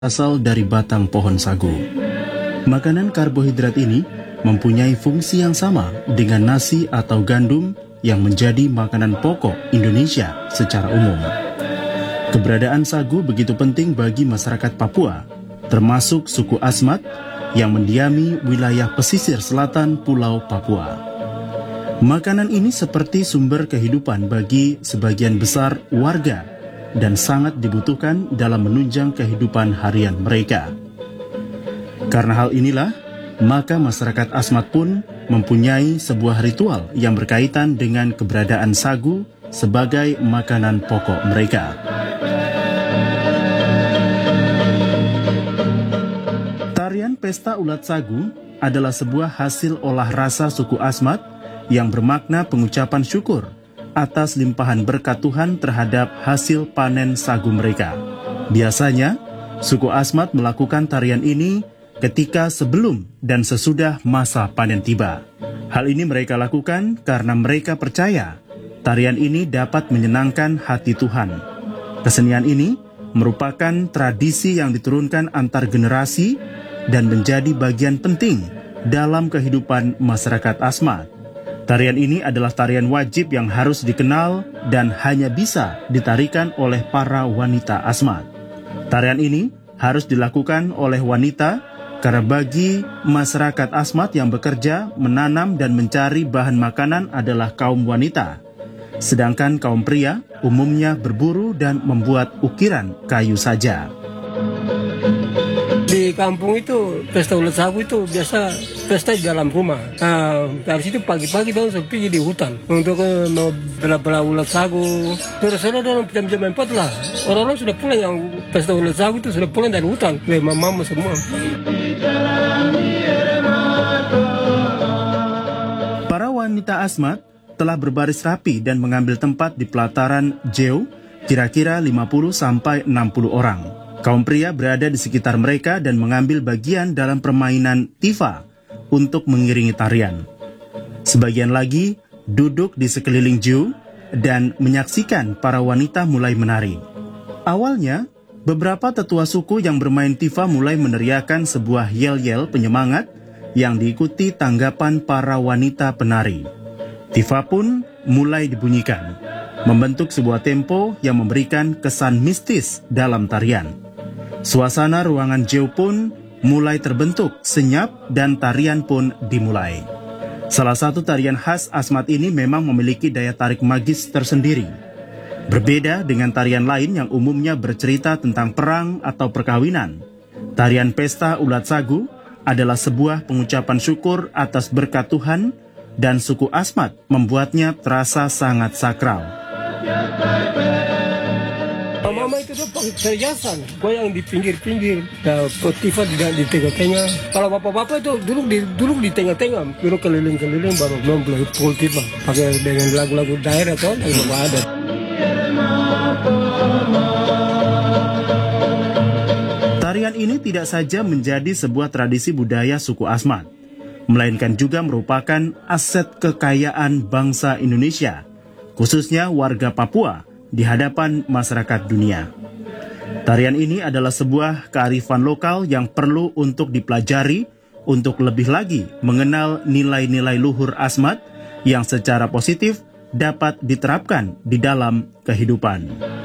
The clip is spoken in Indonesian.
asal dari batang pohon sagu. Makanan karbohidrat ini mempunyai fungsi yang sama dengan nasi atau gandum yang menjadi makanan pokok Indonesia secara umum. Keberadaan sagu begitu penting bagi masyarakat Papua, termasuk suku Asmat yang mendiami wilayah pesisir selatan Pulau Papua. Makanan ini seperti sumber kehidupan bagi sebagian besar warga dan sangat dibutuhkan dalam menunjang kehidupan harian mereka. Karena hal inilah, maka masyarakat Asmat pun mempunyai sebuah ritual yang berkaitan dengan keberadaan sagu sebagai makanan pokok mereka. Tarian Pesta Ulat Sagu adalah sebuah hasil olah rasa suku Asmat yang bermakna pengucapan syukur atas limpahan berkat Tuhan terhadap hasil panen sagu mereka. Biasanya, suku Asmat melakukan tarian ini ketika sebelum dan sesudah masa panen tiba. Hal ini mereka lakukan karena mereka percaya tarian ini dapat menyenangkan hati Tuhan. Kesenian ini merupakan tradisi yang diturunkan antar generasi dan menjadi bagian penting dalam kehidupan masyarakat Asmat. Tarian ini adalah tarian wajib yang harus dikenal dan hanya bisa ditarikan oleh para wanita Asmat. Tarian ini harus dilakukan oleh wanita karena bagi masyarakat Asmat yang bekerja, menanam dan mencari bahan makanan adalah kaum wanita. Sedangkan kaum pria umumnya berburu dan membuat ukiran kayu saja. Di kampung itu, pesta ulat sagu itu biasa pesta di dalam rumah. Dari situ pagi-pagi bang saya pergi di hutan untuk mau bela-bela ulat sagu. Sore-sore dalam jam-jam 4 lah. Orang-orang sudah pulang yang pesta ulat sagu itu sudah pulang dari hutan. Mama semua. Para wanita Asmat telah berbaris rapi dan mengambil tempat di pelataran Jeu, kira-kira 50-60 orang. Kaum pria berada di sekitar mereka dan mengambil bagian dalam permainan tifa untuk mengiringi tarian. Sebagian lagi duduk di sekeliling Jeu dan menyaksikan para wanita mulai menari. Awalnya, beberapa tetua suku yang bermain tifa mulai meneriakan sebuah yel-yel penyemangat yang diikuti tanggapan para wanita penari. Tifa pun mulai dibunyikan, membentuk sebuah tempo yang memberikan kesan mistis dalam tarian. Suasana ruangan Jeu pun mulai terbentuk senyap dan tarian pun dimulai. Salah satu tarian khas Asmat ini memang memiliki daya tarik magis tersendiri. Berbeda dengan tarian lain yang umumnya bercerita tentang perang atau perkawinan, tarian Pesta Ulat Sagu adalah sebuah pengucapan syukur atas berkat Tuhan dan suku Asmat membuatnya terasa sangat sakral. Mama itu tuh pakai perhiasan, goyang di pinggir-pinggir, tifa di tengah-tengah. Kalau bapak-bapak itu duduk di tengah-tengah, duduk keliling-keliling baru belum pukul tifa. Pakai dengan lagu-lagu daerah atau lagu adat. Tarian ini tidak saja menjadi sebuah tradisi budaya suku Asmat, melainkan juga merupakan aset kekayaan bangsa Indonesia, khususnya warga Papua, di hadapan masyarakat dunia. Tarian ini adalah sebuah kearifan lokal yang perlu untuk dipelajari untuk lebih lagi mengenal nilai-nilai luhur Asmat yang secara positif dapat diterapkan di dalam kehidupan.